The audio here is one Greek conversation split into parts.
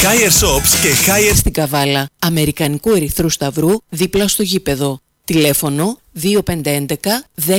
Higher Shops και Higher... Στην Καβάλα, Αμερικανικού Ερυθρού Σταυρού, δίπλα στο γήπεδο. Τηλέφωνο 2511 1098 03.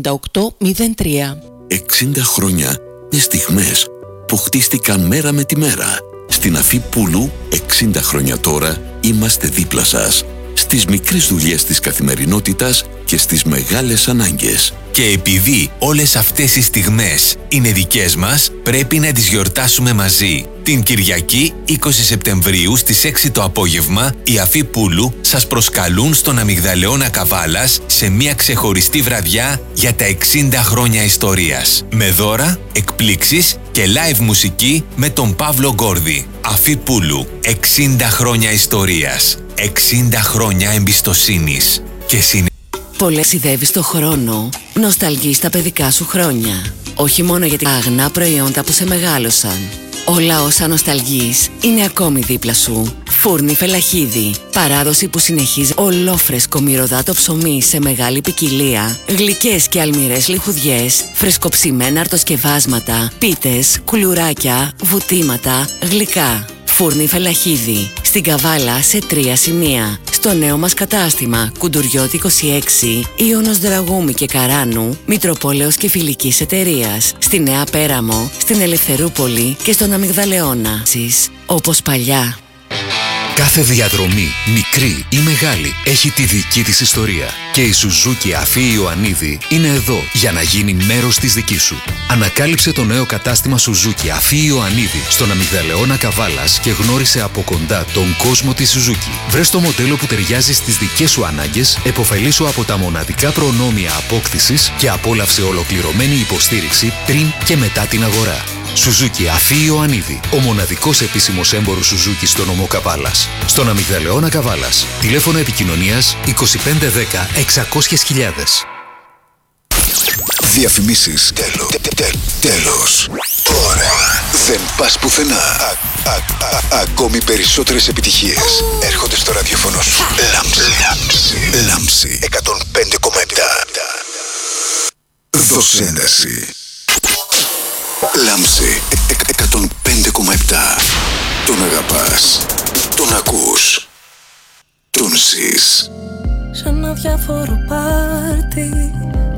60 χρόνια με στιγμές που χτίστηκαν μέρα με τη μέρα. Στην Αφή Πούλου, 60 χρόνια τώρα, είμαστε δίπλα σας. Στις μικρές δουλειές της καθημερινότητας και στις μεγάλες ανάγκες. Και επειδή όλες αυτές οι στιγμές είναι δικές μας, πρέπει να τις γιορτάσουμε μαζί. Την Κυριακή 20 Σεπτεμβρίου στις 6 το απόγευμα, οι Αφή Πούλου σας προσκαλούν στον Αμυγδαλεώνα Καβάλας σε μια ξεχωριστή βραδιά για τα 60 χρόνια ιστορίας. Με δώρα, εκπλήξεις και live μουσική με τον Παύλο Γκόρδη. Αφή Πούλου, 60 χρόνια ιστορίας, 60 χρόνια εμπιστοσύνης και Πολεξιδεύεις το χρόνο, νοσταλγείς τα παιδικά σου χρόνια. Όχι μόνο για τα αγνά προϊόντα που σε μεγάλωσαν. Όλα όσα νοσταλγείς είναι ακόμη δίπλα σου. Φούρνη Φελαχίδη. Παράδοση που συνεχίζει. Ολόφρεσκο μυρωδάτο ψωμί σε μεγάλη ποικιλία. Γλυκές και αλμυρές λιχουδιές. Φρεσκοψημένα αρτοσκευάσματα. Πίτες, κουλουράκια, βουτήματα, γλυκά. Φούρνη Φελαχίδη. Στην Καβάλα σε 3 σημεία. Στο νέο μας κατάστημα Κουντουριώτη 26, Ιώνος Δραγούμη και Καράνου, Μητροπόλεως και Φιλικής Εταιρείας. Στη Νέα Πέραμο, στην Ελευθερούπολη και στον Αμυγδαλεώνα. Όπως παλιά. Κάθε διαδρομή, μικρή ή μεγάλη, έχει τη δική της ιστορία. Και η Suzuki Αφή Ιωαννίδη είναι εδώ για να γίνει μέρος της δικής σου. Ανακάλυψε το νέο κατάστημα Suzuki Αφή Ιωαννίδη στον Αμυγδαλεώνα Καβάλας και γνώρισε από κοντά τον κόσμο της Suzuki. Βρες το μοντέλο που ταιριάζει στις δικές σου ανάγκες, επωφελήσου από τα μοναδικά προνόμια απόκτησης και απόλαυσε ολοκληρωμένη υποστήριξη πριν και μετά την αγορά. Suzuki Αφή Ιωαννίδη, ο μοναδικός επίσημος έμπορος Suzuki στο νομό Καβάλας. Στον Αμυγδαλεώνα Καβάλας. Τηλέφωνο επικοινωνίας 2510 600.000. Διαφημίσεις. Τέλος. Τώρα δεν πας πουθενά. Ακόμη περισσότερες επιτυχίες έρχονται στο ραδιόφωνο σου. Λάμψη 105,7. Δώσε ένταση. Λάμψη 105,7. Τον αγαπάς, τον ακούς, τον ζεις. Σαν αδιάφορο πάρτι